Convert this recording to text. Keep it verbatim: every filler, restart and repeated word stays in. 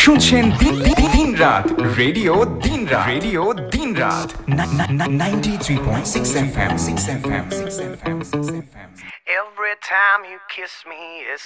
শুনছেন দিন দিন দিন রাত রেডিও দিন রাত রেডিও দিন রাত ninety three point six F M six F M six F M six F M Every time you kiss me, it's